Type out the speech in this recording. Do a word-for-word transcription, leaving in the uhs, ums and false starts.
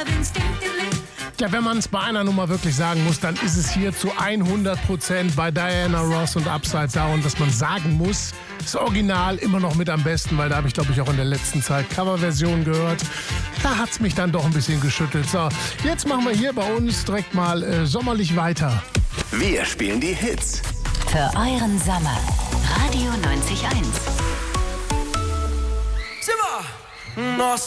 Ja, wenn man es bei einer Nummer wirklich sagen muss, dann ist es hier zu hundert Prozent bei Diana Ross und Upside Down, dass man sagen muss, das Original immer noch mit am besten, weil da habe ich, glaube ich, auch in der letzten Zeit Coverversionen gehört. Da hat es mich dann doch ein bisschen geschüttelt. So, jetzt machen wir hier bei uns direkt mal äh, sommerlich weiter. Wir spielen die Hits. Für euren Sommer. Radio neunzig Komma eins. Zimmer!